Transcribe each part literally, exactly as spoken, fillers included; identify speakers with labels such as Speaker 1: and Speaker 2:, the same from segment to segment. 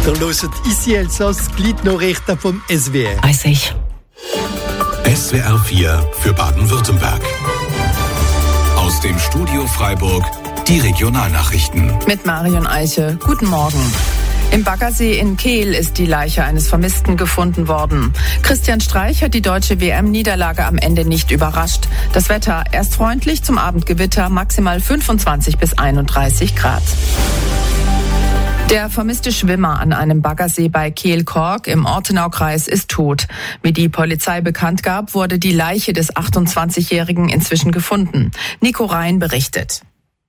Speaker 1: Ihr hört «Ici Elsass», die Gliednachrichten vom S W R.
Speaker 2: Weiß ich.
Speaker 3: S W R vier für Baden-Württemberg. Aus dem Studio Freiburg die Regionalnachrichten.
Speaker 2: Mit Marion Eiche. Guten Morgen. Im Baggersee in Kehl ist die Leiche eines Vermissten gefunden worden. Christian Streich hat die deutsche W M-Niederlage am Ende nicht überrascht. Das Wetter erst freundlich, zum Abendgewitter maximal fünfundzwanzig bis einunddreißig Grad. Der vermisste Schwimmer an einem Baggersee bei Kehl-Kork im Ortenaukreis ist tot. Wie die Polizei bekannt gab, wurde die Leiche des achtundzwanzigjährigen inzwischen gefunden. Nico Rhein berichtet.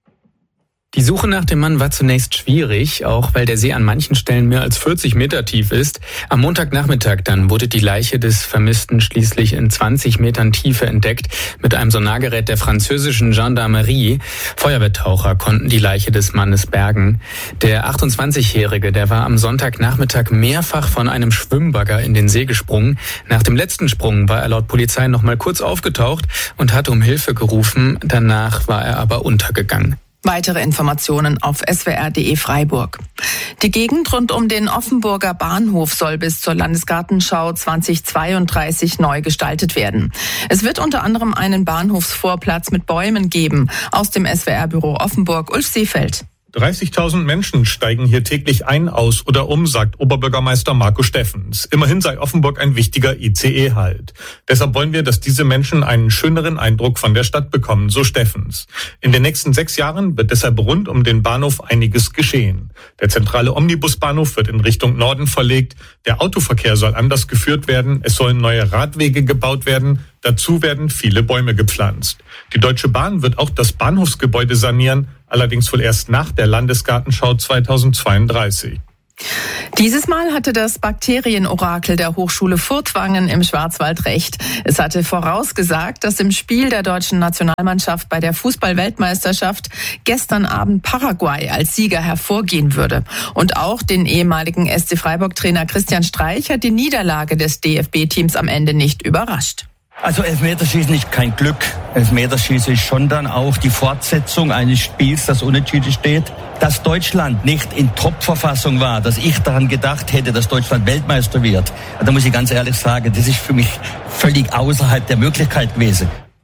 Speaker 4: Die Suche nach dem Mann war zunächst schwierig, auch weil der See an manchen Stellen mehr als vierzig Meter tief ist. Am Montagnachmittag dann wurde die Leiche des Vermissten schließlich in zwanzig Metern Tiefe entdeckt mit einem Sonargerät der französischen Gendarmerie. Feuerwehrtaucher konnten die Leiche des Mannes bergen. Der achtundzwanzigjährige, der war am Sonntagnachmittag mehrfach von einem Schwimmbagger in den See gesprungen. Nach dem letzten Sprung war er laut Polizei noch mal kurz aufgetaucht und hatte um Hilfe gerufen. Danach war er aber untergegangen.
Speaker 2: Weitere Informationen auf S W R punkt de Freiburg. Die Gegend rund um den Offenburger Bahnhof soll bis zur Landesgartenschau zweitausendzweiunddreißig neu gestaltet werden. Es wird unter anderem einen Bahnhofsvorplatz mit Bäumen geben. Aus dem S W R-Büro Offenburg, Ulf Seefeld.
Speaker 5: dreißigtausend Menschen steigen hier täglich ein, aus oder um, sagt Oberbürgermeister Marco Steffens. Immerhin sei Offenburg ein wichtiger I C E-Halt. Deshalb wollen wir, dass diese Menschen einen schöneren Eindruck von der Stadt bekommen, so Steffens. In den nächsten sechs Jahren wird deshalb rund um den Bahnhof einiges geschehen. Der zentrale Omnibusbahnhof wird in Richtung Norden verlegt. Der Autoverkehr soll anders geführt werden. Es sollen neue Radwege gebaut werden. Dazu werden viele Bäume gepflanzt. Die Deutsche Bahn wird auch das Bahnhofsgebäude sanieren, allerdings wohl erst nach der Landesgartenschau zweitausendzweiunddreißig.
Speaker 2: Dieses Mal hatte das Bakterienorakel der Hochschule Furtwangen im Schwarzwald recht. Es hatte vorausgesagt, dass im Spiel der deutschen Nationalmannschaft bei der Fußball-Weltmeisterschaft gestern Abend Paraguay als Sieger hervorgehen würde. Und auch den ehemaligen S C Freiburg-Trainer Christian Streich hat die Niederlage des D F B-Teams am Ende nicht überrascht.
Speaker 6: Also Elfmeterschießen ist kein Glück. Elfmeterschießen ist schon dann auch die Fortsetzung eines Spiels, das unentschieden steht. Dass Deutschland nicht in Top-Verfassung war, dass ich daran gedacht hätte, dass Deutschland Weltmeister wird, da muss ich ganz ehrlich sagen, das ist für mich völlig außerhalb der Möglichkeit gewesen.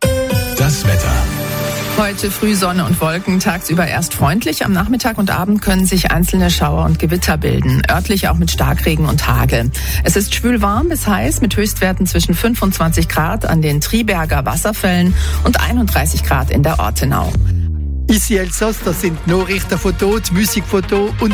Speaker 3: Das Wetter.
Speaker 2: Heute früh Sonne und Wolken, tagsüber erst freundlich. Am Nachmittag und Abend können sich einzelne Schauer und Gewitter bilden, örtlich auch mit Starkregen und Hagel. Es ist schwül warm bis heiß mit Höchstwerten zwischen fünfundzwanzig Grad an den Triberger Wasserfällen und einunddreißig Grad in der Ortenau.
Speaker 1: «Ici Elsass», das sind Nachrichten von dort, Musikfoto und